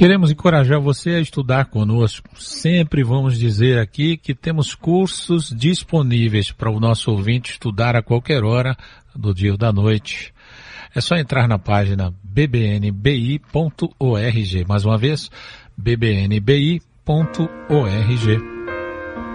Queremos encorajar você a estudar conosco. Sempre vamos dizer aqui que temos cursos disponíveis para o nosso ouvinte estudar a qualquer hora do dia ou da noite. É só entrar na página bbnbi.org. Mais uma vez, bbnbi.org.